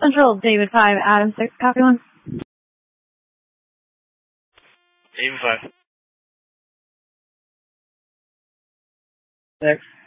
Central, David 5, Adam 6, copy 1. David 5. 6.